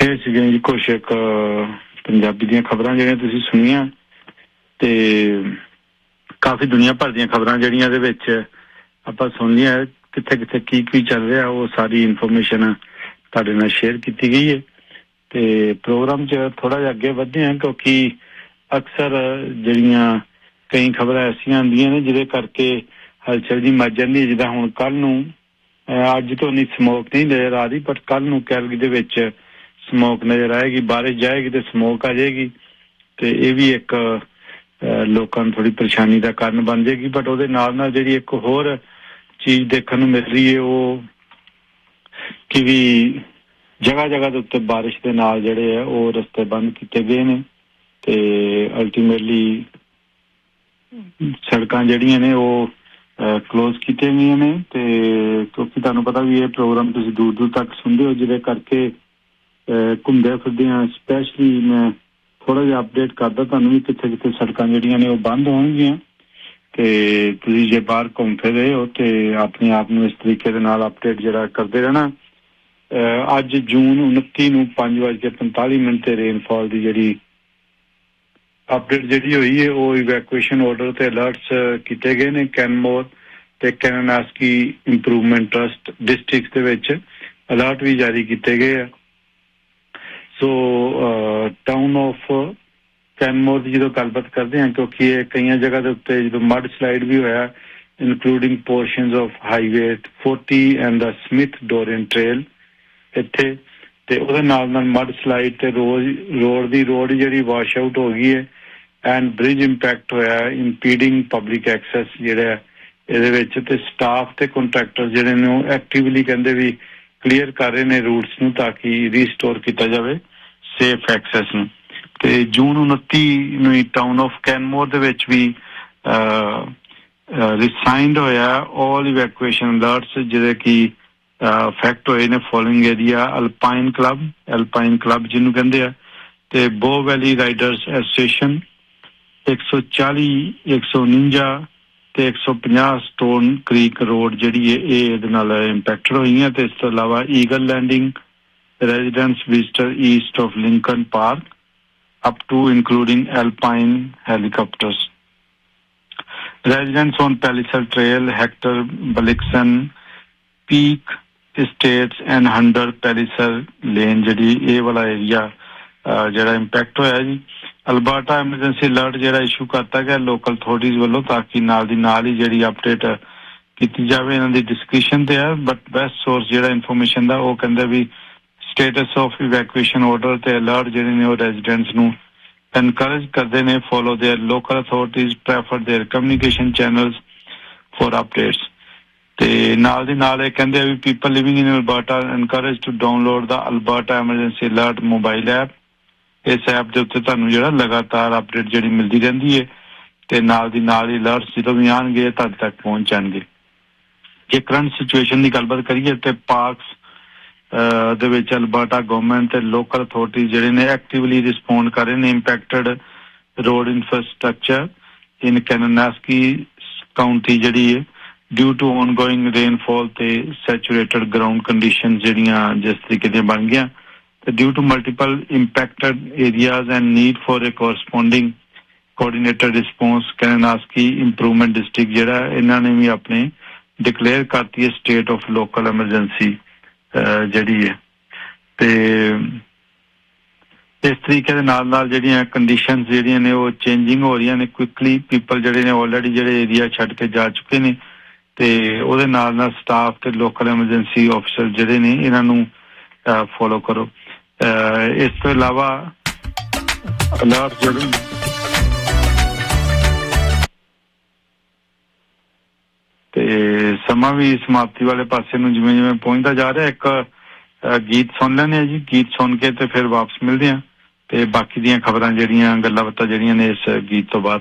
ਇਹ ਸੀਗੀਆਂ ਜੀ ਕੁਛ ਇੱਕ ਪੰਜਾਬੀ ਦੀਆਂ ਖਬਰਾਂ ਜਿਹੜੀਆਂ ਤੁਸੀਂ ਸੁਣੀਆਂ ਤੇ ਕਾਫੀ ਦੁਨੀਆ ਭਰ ਦੀਆਂ ਖਬਰਾਂ ਜਿਹੜੀਆਂ ਇਹਦੇ ਵਿੱਚ ਆਪਾਂ ਸੁਣ ਲਈਆਂ ਕਿੱਥੇ ਕਿੱਥੇ ਕੀ ਚੱਲ ਰਿਹਾ ਉਹ ਸਾਰੀ ਇਨਫੋਰਮੇਸ਼ਨ ਤੁਹਾਡੇ ਨਾਲ ਸ਼ੇਅਰ ਕੀਤੀ ਗਈ ਹੈ ਤੇ ਪ੍ਰੋਗਰਾਮ 'ਚ ਥੋੜ੍ਹਾ ਜਿਹਾ ਅੱਗੇ ਵਧਦੇ ਹਾਂ ਕਿਉਂਕਿ ਅਕਸਰ ਜਿਹੜੀਆਂ ਕਈ ਖਬਰਾਂ ਐਸੀਆਂ ਆਉਂਦੀਆਂ ਨੇ ਜਿਹਦੇ ਕਰਕੇ ਹਲਚਲ ਜੀ ਮੱਚ ਜਾਂਦੀ ਜਿੱਦਾਂ ਹੁਣ ਕੱਲ੍ਹ ਨੂੰ ਅੱਜ ਤੋਂ ਨਹੀਂ ਸਮੋਕ ਨਹੀਂ ਨਜ਼ਰ ਆ ਰਹੀ ਬਟ ਕੱਲ੍ਹ ਨੂੰ ਕੈਲਗਰੀ ਦੇ ਵਿੱਚ ਸਮੋਕ ਨਜ਼ਰ ਆਏਗੀ ਬਾਰਿਸ਼ ਜਾਏਗੀ ਤੇ ਸਮੋਕ ਆ ਜਾਏਗੀ ਤੇ ਇਹ ਵੀ ਇੱਕ ਲੋਕਾਂ ਨੂੰ ਥੋੜੀ ਪਰੇਸ਼ਾਨੀ ਦਾ ਕਾਰਨ ਬਣ ਜਾਏਗੀ ਬਟ ਉਹਦੇ ਨਾਲ ਨਾਲ ਜਿਹੜੀ ਇੱਕ ਹੋਰ ਚੀਜ਼ ਦੇਖਣ ਨੂੰ ਮਿਲ ਰਹੀ ਹੈ ਉਹ ਕਿ ਵੀ ਜਗ੍ਹਾ ਜਗ੍ਹਾ ਦੇ ਉੱਤੇ ਬਾਰਿਸ਼ ਦੇ ਨਾਲ ਜਿਹੜੇ ਆ ਉਹ ਰਸਤੇ ਬੰਦ ਕੀਤੇ ਗਏ ਨੇ ਤੇ ਅਲਟੀਮੇਟਲੀ ਸੜਕਾਂ ਜਿਹੜੀਆਂ ਨੇ ਉਹ ਕਲੋਜ਼ ਕੀਤੀਆਂ ਗਈਆਂ ਨੇ ਤੇ ਕਿਉਂਕਿ ਤੁਹਾਨੂੰ ਪਤਾ ਵੀ ਇਹ ਪ੍ਰੋਗਰਾਮ ਤੁਸੀਂ ਦੂਰ ਦੂਰ ਤੱਕ ਸੁਣਦੇ ਹੋ ਜਿਹਦੇ ਕਰਕੇ ਘੁੰਮਦੇ ਫਿਰਦੇ ਹਾਂ ਸਪੈਸ਼ਲੀ ਮੈਂ ਥੋੜ੍ਹਾ ਜਿਹਾ ਅਪਡੇਟ ਕਰਦਾ ਤੁਹਾਨੂੰ ਵੀ ਕਿੱਥੇ ਕਿੱਥੇ ਸੜਕਾਂ ਜਿਹੜੀਆਂ ਨੇ ਉਹ ਬੰਦ ਹੋਣਗੀਆਂ ਤੇ ਤੁਸੀਂ ਜੇ ਬਾਹਰ ਘੁੰਮ ਫਿਰ ਰਹੇ ਹੋ ਤੇ ਆਪਣੇ ਆਪ ਨੂੰ ਇਸ ਤਰੀਕੇ ਦੇ ਨਾਲ ਅਪਡੇਟ ਜਿਹੜਾ ਕਰਦੇ ਰਹਿਣਾ ਅੱਜ ਜੂਨ 29 ਨੂੰ 5:45 ਤੇ ਰੇਨਫਾਲ ਦੀ ਜਿਹੜੀ ਅਪਡੇਟ ਜਿਹੜੀ ਹੋਈ ਹੈ ਉਹ ਇਵੈਕੂਏਸ਼ਨ ਆਰਡਰ ਤੇ ਅਲਰਟਸ ਕੀਤੇ ਗਏ ਨੇ ਕੈਨਮੋਰ ਤੇ ਕੈਨਾਨਾਸਕੀ ਇੰਪਰੂਵਮੈਂਟ ਟਰਸਟ ਡਿਸਟ੍ਰਿਕਟ ਦੇ ਵਿੱਚ ਅਲਰਟ ਵੀ ਜਾਰੀ ਕੀਤੇ ਗਏ ਆ ਸੋ ਟਾਊਨ ਆਫ ਕੈਨਮੋਰ ਦੀ ਜਦੋਂ ਗੱਲਬਾਤ ਕਰਦੇ ਹਾਂ ਕਿਉਂਕਿ ਇਹ ਕਈਆਂ ਜਗ੍ਹਾ ਦੇ ਉੱਤੇ ਜਦੋਂ ਮੱਡ ਸਲਾਈਡ ਵੀ ਹੋਇਆ including portions of highway 40 and the Smith Dorian trail ਇੱਥੇ ਤੇ ਉਹਦੇ ਨਾਲ ਨਾਲ ਮੱਡ ਸਲਾਈਡ ਤੇ ਰੋਡ ਜਿਹੜੀ ਵਾਸ਼ ਆਊਟ ਹੋ ਗਈ ਹੈ ਐਂਡ ਬ੍ਰਿਜ ਇੰਪੈਕਟ ਹੋਇਆ ਇੰਪੀਡਿੰਗ ਪਬਲਿਕ ਐਕਸੈਸ ਜਿਹੜਾ ਇਹਦੇ ਵਿੱਚ ਤੇ ਸਟਾਫ ਤੇ ਕੰਟਰੈਕਟਰ ਜਿਹੜੇ ਨੇ ਉਹ ਐਕਟਿਵਲੀ ਕਹਿੰਦੇ ਵੀ ਕਲੀਅਰ ਕਰ ਰਹੇ ਨੇ ਰੂਟਸ ਨੂੰ ਤਾਂ ਕਿ ਰੀਸਟੋਰ ਕੀਤਾ ਜਾਵੇ ਸੇਫ ਐਕਸੈਸ ਨੂੰ ਤੇ ਜੂਨ 29 ਨੂੰ ਟਾਊਨ ਆਫ ਕੈਨਮੋਰ ਦੇ ਵਿੱਚ ਵੀ ਰਿਸਾਈਨਡ ਹੋਇਆ ਆਲ ਇਵੈਕੂਏਸ਼ਨ ਅਲਰਟਸ ਜਿਹੜੇ ਕਿ ਫੈਕਟ ਹੋਏ ਨੇ ਫੋਲੋਇੰਗ ਏਰੀਆ ਅਲਪਾਈਨ ਕਲੱਬ ਜਿਹਨੂੰ ਕਹਿੰਦੇ ਆ ਤੇ ਬੋ ਵੈਲੀ ਰਾਈਡਰਸ ਐਸੋਸੀਏਸ਼ਨ 140 149 ਤੇ 150 ਸਟੋਨ ਕ੍ਰੀਕ ਰੋਡ ਜਿਹੜੀ ਹੈ ਇਹ ਇਹਦੇ ਨਾਲ ਇੰਪੈਕਟਡ ਹੋਈਆਂ ਤੇ ਇਸ ਤੋਂ ਇਲਾਵਾ eagle landing residence visitor East of Lincoln park up to including alpine helicopters. Residents on Palliser Trail, Hector, Balikson, Peak Estates and Hunter Palliser Lane ਜਿਹੜੀ ਇਹ ਵਾਲਾ ਏਰੀਆ ਜਿਹੜਾ ਇੰਪੈਕਟ ਹੋਇਆ ਜੀ ਅਲਬਰਟਾ ਐਮਰਜੈਂਸੀ ਅਲਰਟ ਜਿਹੜਾ ਇਸ਼ੂ ਕਰਤਾ ਗਿਆ local authorities ਵੱਲੋਂ ਤਾਂ ਕਿ ਨਾਲ ਦੀ ਨਾਲ ਹੀ ਜਿਹੜੀ ਅਪਡੇਟ ਕੀਤੀ ਜਾਵੇ ਇਹਨਾਂ ਦੀ ਡਿਸਕਸ਼ਨ ਤੇ ਹੈ ਬਟ ਬੈਸਟ ਸੋਰਸ ਜਿਹੜਾ ਇਨਫੋਰਮੇਸ਼ਨ ਦਾ ਉਹ ਕਹਿੰਦਾ ਵੀ ਸਟੇਟਸ ਆਫ ਇਵੈਕੂਏਸ਼ਨ ਆਰਡਰ ਤੇ ਅਲਰਟ ਜਿਹੜੇ ਨੇ ਉਹ ਰੈਜ਼ੀਡੈਂਟਸ ਨੂੰ ਐਨਕਰੇਜ ਕਰਦੇ ਨੇ follow there local authorities prefer there communication channels for updates ਤੇ ਨਾਲ ਦੀ ਨਾਲ ਇਹ ਕਹਿੰਦੇ ਆ ਵੀ people living in Alberta encourage to download the Alberta emergency alert mobile app ਇਸ ਐਪ ਦੇ ਉੱਤੇ ਤੁਹਾਨੂੰ ਜਿਹੜਾ ਲਗਾਤਾਰ ਅਪਡੇਟ ਜਿਹੜੀ ਮਿਲਦੀ ਰਹਿੰਦੀ ਹੈ ਤੇ ਨਾਲ ਦੀ ਨਾਲ ਹੀ ਅਲਰਟਸ ਜਦੋਂ ਵੀ ਆਉਣਗੇ ਤੁਹਾਡੇ ਤੱਕ ਪਹੁੰਚ ਜਾਣਗੇ ਜੇ ਕਰੰਟ ਸਿਚੁਏਸ਼ਨ ਦੀ ਗੱਲਬਾਤ ਕਰੀਏ ਤੇ ਪਾਰਕਸ ਦੇ ਵਿੱਚ ਅਲਬਰਟਾ ਗਵਰਨਮੈਂਟ ਤੇ ਲੋਕਲ ਅਥਾਰਟੀਜ਼ ਜਿਹੜੇ ਨੇ ਐਕਟਿਵਲੀ ਰਿਸਪੌਂਡ ਕਰ ਰਹੇ ਨੇ ਇੰਪੈਕਟਡ ਰੋਡ ਇਨਫਰਾਸਟਰਕਚਰ ਇਨ ਕੈਨਾਨਾਸਕੀ ਕਾਉਂਟੀ ਜਿਹੜੀ ਹੈ ਡਿਊ ਟੂ ਔਨਗੋਇੰਗ ਰੇਨਫਾਲ ਤੇ ਸੈਚੂਰੇਟਡ ਗਰਾਊਂਡ ਕੰਡੀਸ਼ਨ ਜਿਹੜੀਆਂ ਜਿਸ ਤਰੀਕੇ ਦੀਆਂ ਬਣ ਗਈਆਂ ਤੇ due to multiple impacted areas and need for a corresponding coordinated response ਕੈਨਾਨਾਸਕੀ improvement district ਜਿਹੜਾ ਇਹਨਾਂ ਨੇ ਵੀ ਆਪਣੇ ਡਿਕਲੇਅਰ ਕਰਤੀ ਹੈ ਸਟੇਟ ਆਫ ਲੋਕਲ ਐਮਰਜੈਂਸੀ ਜਿਹੜੀ ਹੈ ਤੇ ਇਸ ਤਰੀਕੇ ਦੇ ਨਾਲ ਨਾਲ ਜਿਹੜੀਆਂ ਕੰਡੀਸ਼ਨਸ ਜਿਹੜੀਆਂ ਨੇ ਉਹ ਚੇਂਜਿੰਗ ਹੋ ਰਹੀਆਂ ਨੇ ਕੁਇਕਲੀ ਪੀਪਲ ਜਿਹੜੇ ਨੇ ਆਲਰੇਡੀ ਜਿਹੜੇ ਏਰੀਆ ਛੱਡ ਕੇ ਜਾ ਚੁੱਕੇ ਨੇ ਤੇ ਉਹਦੇ ਨਾਲ ਨਾਲ ਸਟਾਫ ਤੇ ਲੋਕਲ ਐਮਰਜੈਂਸੀ ਆਫਿਸਰ ਜਿਹੜੇ ਨੇ ਇਹਨਾਂ ਨੂੰ ਫੋਲੋ ਕਰੋ ਇਸ ਤੋਂ ਇਲਾਵਾ ਅਲਰਟ ਜਿਹੜੇ ਤੇ ਸਮਾਂ ਵੀ ਸਮਾਪਤੀ ਵਾਲੇ ਪਾਸੇ ਨੂੰ ਜਿਵੇਂ ਜਿਵੇਂ ਪਹੁੰਚਦਾ ਜਾ ਰਿਹਾ ਇੱਕ ਗੀਤ ਸੁਣ ਲੈਂਦੇ ਆ ਜੀ ਗੀਤ ਸੁਣ ਕੇ ਤੇ ਫਿਰ ਵਾਪਸ ਮਿਲਦੇ ਆ ਤੇ ਬਾਕੀ ਦੀਆਂ ਖਬਰਾਂ ਜਿਹੜੀਆਂ ਗੱਲਾਂ ਬਾਤਾਂ ਜਿਹੜੀਆਂ ਨੇ ਇਸ ਗੀਤ ਤੋਂ ਬਾਅਦ